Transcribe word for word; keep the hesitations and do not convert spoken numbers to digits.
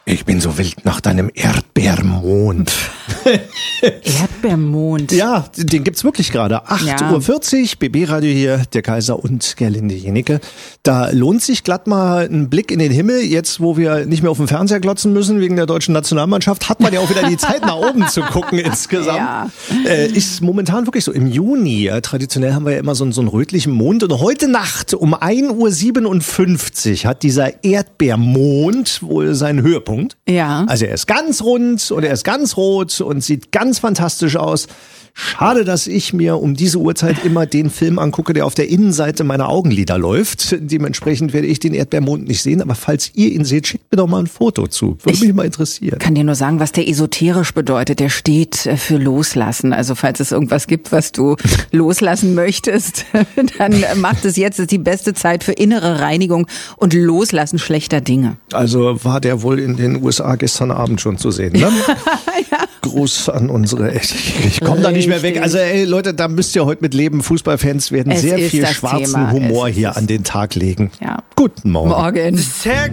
Ich bin so wild nach deinem Erdbeermond. Erdbeermond? Ja, den gibt's wirklich gerade. acht Uhr vierzig, B B-Radio hier, der Kaiser und Gerlinde Jenecke. Da lohnt sich glatt mal ein Blick in den Himmel. Jetzt, wo wir nicht mehr auf den Fernseher glotzen müssen wegen der deutschen Nationalmannschaft, hat man ja auch wieder die Zeit, nach oben zu gucken insgesamt. Ja. Äh, ist momentan wirklich so. Im Juni, ja, traditionell haben wir ja immer so, so einen rötlichen Mond. Und heute Nacht um ein Uhr siebenundfünfzig hat dieser Erdbeermond wohl seinen Höhepunkt. Ja. Also er ist ganz rund und er ist ganz rot und sieht ganz fantastisch aus. Schade, dass ich mir um diese Uhrzeit immer den Film angucke, der auf der Innenseite meiner Augenlider läuft. Dementsprechend werde ich den Erdbeermond nicht sehen. Aber falls ihr ihn seht, schickt mir doch mal ein Foto zu. Würde ich mich mal interessieren. Kann dir nur sagen, was der esoterisch bedeutet. Der steht für Loslassen. Also falls es irgendwas gibt, was du loslassen möchtest, dann macht es jetzt. Das ist die beste Zeit für innere Reinigung und Loslassen schlechter Dinge. Also war der wohl in den U S A gestern Abend schon zu sehen, ne? Ja. Gruß an unsere, ich, ich komme da nicht mehr weg. Also ey Leute, da müsst ihr heute mit leben. Fußballfans werden Es sehr ist viel das schwarzen Thema. Humor Es hier ist- an den Tag legen. Ja. Guten Morgen. Morgen. Sehr